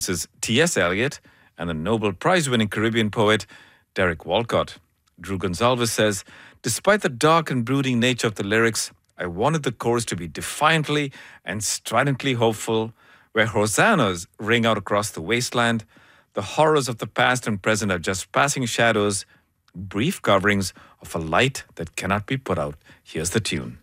This is T.S. Eliot and the Nobel Prize-winning Caribbean poet Derek Walcott. Drew Gonsalves says, despite the dark and brooding nature of the lyrics, I wanted the chorus to be defiantly and stridently hopeful, where hosannas ring out across the wasteland. The horrors of the past and present are just passing shadows, brief coverings of a light that cannot be put out. Here's the tune.